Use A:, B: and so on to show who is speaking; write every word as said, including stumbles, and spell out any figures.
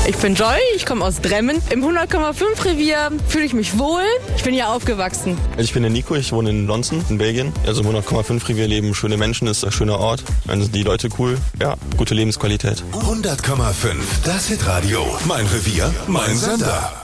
A: Ich bin Joy, ich komme aus Dremmen. Im hundert Komma fünf Revier fühle ich mich wohl. Ich bin hier aufgewachsen.
B: Ich bin der Nico, ich wohne in Lonzen, in Belgien. Also im hundert Komma fünf Revier leben schöne Menschen, ist ein schöner Ort. Dann sind die Leute cool. Ja, gute Lebensqualität.
C: hundert Komma fünf, das Hitradio. Mein Revier, mein Sender.